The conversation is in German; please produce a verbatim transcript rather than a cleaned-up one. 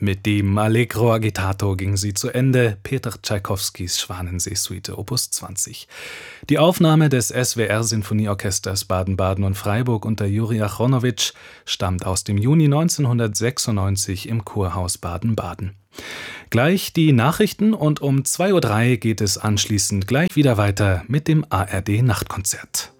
Mit dem Allegro agitato ging sie zu Ende, Peter Tschaikowskis Schwanensee-Suite Opus zwanzig. Die Aufnahme des S W R-Sinfonieorchesters Baden-Baden und Freiburg unter Juri Achronowitsch stammt aus dem Juni neunzehnhundertsechsundneunzig im Kurhaus Baden-Baden. Gleich die Nachrichten und um zwei Uhr drei geht es anschließend gleich wieder weiter mit dem A R D-Nachtkonzert.